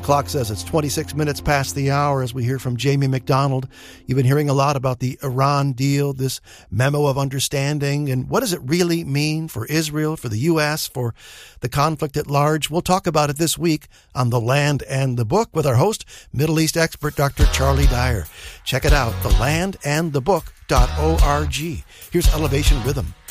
Clock says it's 26 minutes past the hour as we hear from Jamie McDonald. You've been hearing a lot about the Iran deal, this memo of understanding, and what does it really mean for Israel, for the U.S., for the conflict at large? We'll talk about it this week on The Land and the Book with our host, Middle East expert Dr. Charlie Dyer. Check it out, thelandandthebook.org. Here's Elevation Rhythm.